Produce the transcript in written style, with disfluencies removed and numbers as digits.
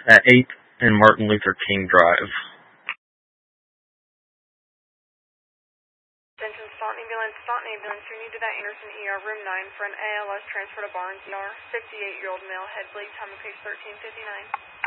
at 8th and Martin Luther King Drive. Attention, Staunton ambulance, you need to that Anderson ER, room 9 for an ALS transfer to Barnes ER. 58-year-old male, head bleed, time of case 13:59.